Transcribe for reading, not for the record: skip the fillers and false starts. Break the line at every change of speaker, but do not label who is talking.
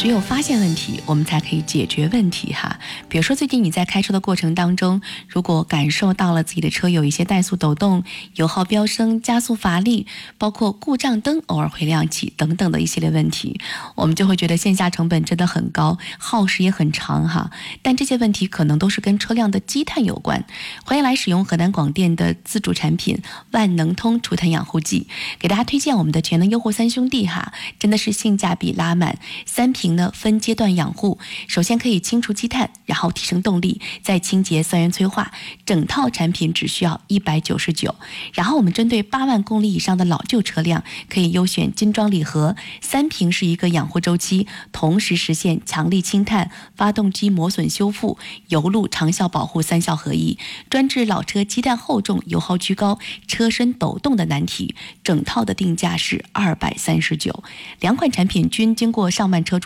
只有发现问题，我们才可以解决问题哈。比如说最近你在开车的过程当中，如果感受到了自己的车有一些怠速抖动、油耗飙升、加速乏力，包括故障灯偶尔会亮起等等的一系列问题，我们就会觉得线下成本真的很高，耗时也很长哈。但这些问题可能都是跟车辆的积碳有关。欢迎来使用河南广电的自主产品万能通除碳养护剂，给大家推荐我们的全能优活三兄弟哈，真的是性价比拉满，3瓶呢分阶段养护，首先可以清除积碳，然后提升动力，再清洁酸原催化，整套产品只需要199。然后我们针对8万公里以上的老旧车辆，可以优选金装礼盒，3瓶是一个养护周期，同时实现强力清碳、发动机磨损修复、油路长效保护3效合一，专治老车积碳厚重、油耗居高、车身抖动的难题。整套的定价是239，2款产品均经过上万车主